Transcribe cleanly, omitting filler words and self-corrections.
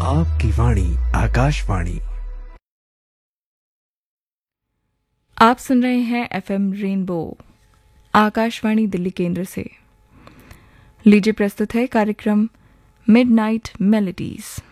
आपकी वाणी आकाशवाणी। आप सुन रहे हैं एफएम रेनबो आकाशवाणी दिल्ली केंद्र से। लीजिए प्रस्तुत है कार्यक्रम मिडनाइट मेलोडीज।